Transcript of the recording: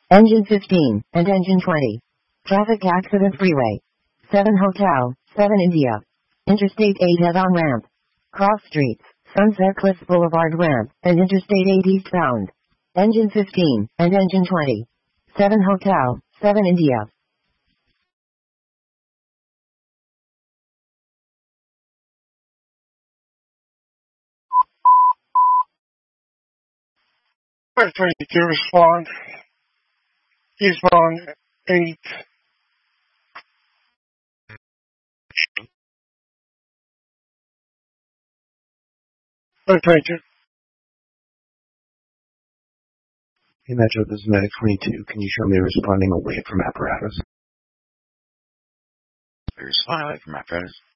Engine 15 and engine 20. Traffic accident freeway. 7 Hotel, 7 India. Interstate 8 head-on ramp. Cross streets, Sunset Cliffs Boulevard ramp, and Interstate 8 eastbound. Engine 15 and engine 20. 7 Hotel, 7 India. Ready to respond. Eastbound 8. Thank you. Hey Metro, this is Medic 22. Can you show me responding away from apparatus? Respond away from apparatus.